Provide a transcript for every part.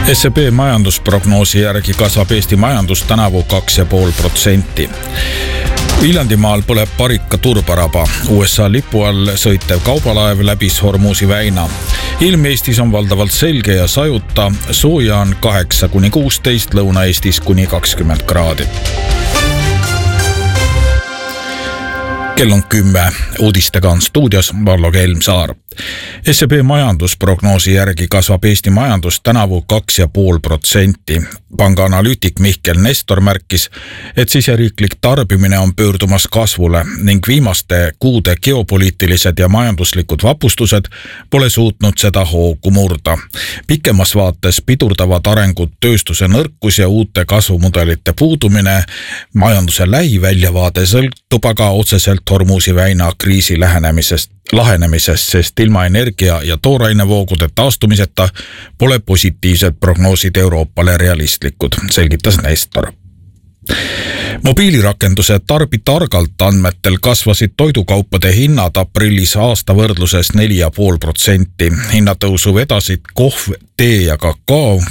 SEB majandusprognoosi järgi kasvab Eesti majandus tänavu 2,5%. Viljandimaal põleb Parika turbaraba. USA lipu all sõitev kaubalaev läbis Hormuzi väina. Ilm Eestis on valdavalt selge ja sajuta. Sooja on 8-16, Lõuna-Eestis kuni 20 kraadi. Kell on 10. Uudistega on stuudios Vallo Kelmsaar. SEB majandusprognoosi järgi kasvab Eesti majandus tänavu 2,5%. Panga analüütik Mihkel Nestor märkis, et siseriiklik tarbimine on pöördumas kasvule ning viimaste kuude geopoliitilised ja majanduslikud vapustused pole suutnud seda hoogu murda. Pikemas vaates pidurdavad arengut tööstuse nõrkus ja uute kasvumudelite puudumine. Majanduse lähiväljavaade sõltub aga otseselt Hormuzi väina kriisi lahenemisest, sest ilma energia- ja toorainevoogude taastumiseta pole positiivsed prognoosid Euroopale realistlikud, selgitas Nestor. Mobiilirakenduse Tarbi targalt andmetel kasvasid toidukaupade hinnad aprillis aasta võrdluses 4,5%. Hinnatõusu vedasid kohv, tee ja kakao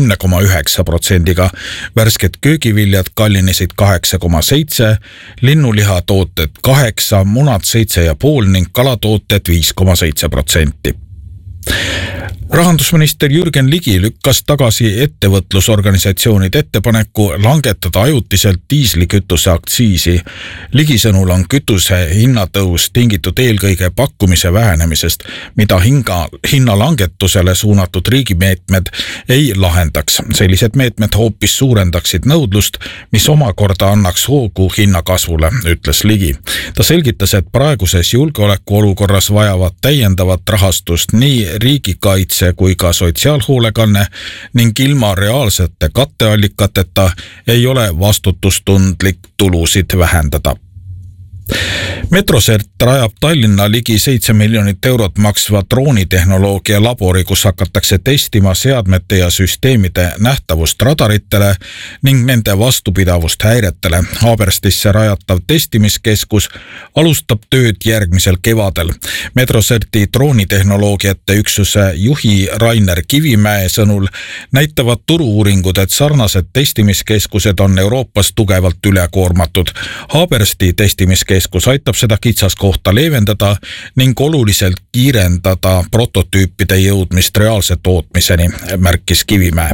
10,9%, värsked köögiviljad kallinesid 8,7%, linnulihatooted 8%, munad 7,5% ning kalatooted 5,7%. Rahandusminister Jürgen Ligi lükkas tagasi ettevõtlusorganisatsioonide ettepaneku langetada ajutiselt diislikütuse aktsiisi. Ligi sõnul on kütuse hinnatõus tingitud eelkõige pakkumise vähenemisest, mida hinnalangetusele suunatud riigimeetmed ei lahendaks. Sellised meetmed hoopis suurendaksid nõudlust, mis omakorda annaks hoogu hinnakasvule, ütles Ligi. Ta selgitas, et praeguses julgeolekuolukorras vajavad täiendavat rahastust nii riigikaitse kui ka sotsiaalhoolekanne ning ilma reaalsete katteallikateta ei ole vastutustundlik tulusid vähendada. Metrosert rajab Tallinna ligi 7 miljonit eurot maksva droonitehnoloogia labori, kus hakatakse testima seadmete ja süsteemide nähtavust radaritele ning nende vastupidavust häiretele. Haaberstisse rajatav testimiskeskus alustab tööd järgmisel kevadel. Metroserti droonitehnoloogiate üksuse juhi Rainer Kivimäe sõnul näitavad turu-uuringud, et sarnased testimiskeskused on Euroopas tugevalt ülekoormatud. Haabersti testimiskeskus aitab seda kitsaskohta leevendada ning oluliselt kiirendada prototüüpide jõudmist reaalse tootmiseni, märkis Kivimäe.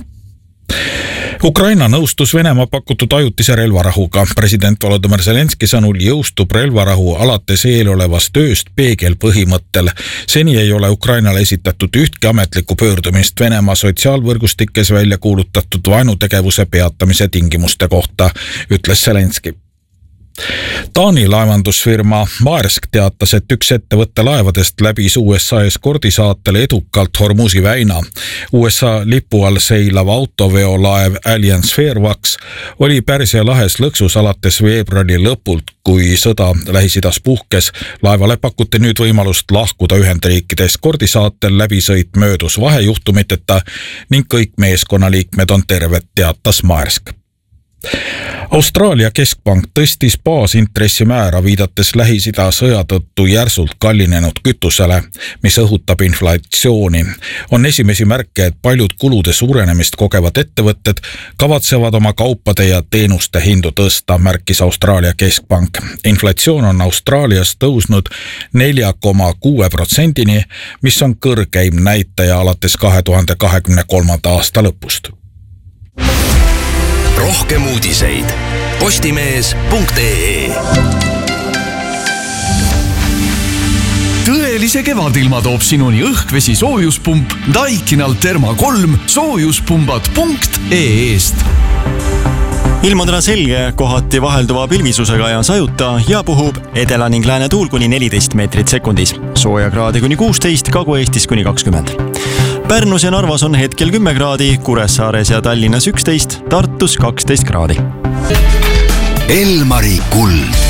Ukraina nõustus Venemaa pakutud ajutise relvarahuga. President Volodymyr Zelenski sõnul jõustub relvarahu alates eelolevast tööst peegelpõhimõttel. Seni ei ole Ukrainale esitatud ühtki ametlikku pöördumist Venemaa sotsiaalvõrgustikes välja kuulutatud vaenutegevuse peatamise tingimuste kohta, ütles Zelenski. Taani laevandusfirma Maersk teatas, et üks ettevõtte laevadest läbis USA eskordisaatele edukalt Hormuzi väina. USA lipu all seilav autoveolaev Alliance Fairfax oli Pärsia lahes lõksus alates veebruari lõpult, kui sõda Lähis-Idas puhkes. Laevale pakuti nüüd võimalust lahkuda Ühendriikide eskordisaatel, läbisõit möödus vahejuhtumiteta ning kõik meeskonnaliikmed on terved, teatas Maersk. Austraalia keskpank tõstis baasintressimäära, viidates Lähis-Ida sõja tõttu järsult kallinenud kütusele, mis õhutab inflatsiooni. On esimesi märke, et paljud kulude suurenemist kogevad ettevõtted kavatsevad oma kaupade ja teenuste hindu tõsta, märkis Austraalia keskpank. Inflatsioon on Austraalias tõusnud 4,6%-ni, mis on kõrgeim näitaja alates 2023. aasta lõpust. Rohkem uudiseid postimees.ee. Tõelise kevadilma toob sinuni õhkvesi soojuspump Daikinal Therma 3 soojuspumbad.ee-st. Ilm on täna selge, kohati vahelduva pilvisusega ja sajuta ja puhub edela ning lääne tuul kuni 14 meetrit sekundis. Soojakraade kuni 16, Kagu-Eestis kuni 20. Pärnus ja Narvas on hetkel 10 kraadi, Kuressaares ja Tallinnas 11, Tartus 12 kraadi. Elmari kuld.